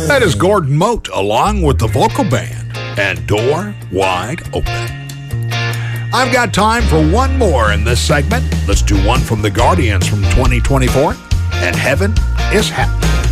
That is Gordon Mote along with the vocal band and Door Wide Open. I've got time for one more in this segment. Let's do one from the Guardians from 2024, and Heaven is Happening.